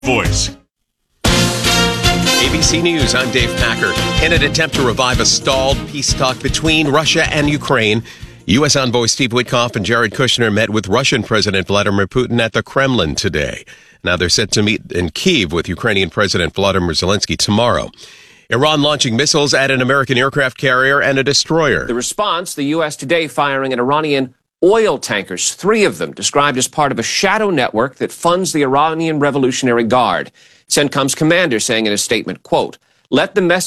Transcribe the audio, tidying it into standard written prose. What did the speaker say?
Voice. ABC News, I'm Dave Packer. In an attempt to revive a stalled peace talk between Russia and Ukraine, U.S. envoy Steve Witkoff and Jared Kushner met with Russian President Vladimir Putin at the Kremlin today. Now they're set to meet in Kyiv with Ukrainian President Volodymyr Zelensky tomorrow. Iran launching missiles at an American aircraft carrier and a destroyer. The response, the U.S. today firing at Iranian oil tankers, 3 of them described as part of a shadow network that funds the Iranian Revolutionary Guard. CENTCOM's commander saying in a statement, quote, "Let the message